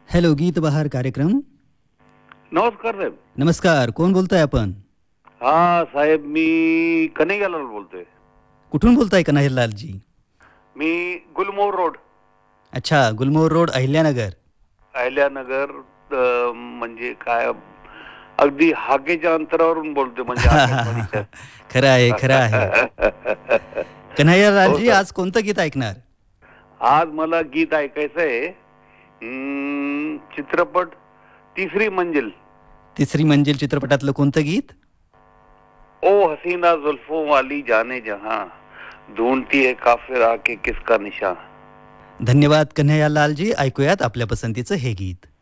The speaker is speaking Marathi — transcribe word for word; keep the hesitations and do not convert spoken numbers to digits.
हॅलो, गीत बहार कार्यक्रम. नमस्कार साहेब. नमस्कार, कोण बोलताय आपण? हा साहेब, मी कन्हैयालाल बोलतोय. कुठून बोलताय कन्हैयालालजी? मी गुलमोहर रोड, अच्छा, गुलमोहर रोड, अहिल्यानगर. अहिल्यानगर. अ, म्हणजे काय, अगदी हाकेच्या अंतरावरून बोलतोय, म्हणजे आकाशवाणीच्या. खरं आहे, खरं आहे. हो कन्हैयालालजी, सर. आज कोणतं गीत ऐकणार? आज मला गीत ऐकायचं आहे. अं, चित्रपट तिसरी मंजिल. तिसरी मंजिल चित्रपटातलं कोणतं गीत? ओ हसीना जुल्फों वाली जाने जहां, ढूंढती है काफिर आके किसका निशान. धन्यवाद कन्हैयालालजी. ऐकूयात आपल्या पसंतीचं हे गीत.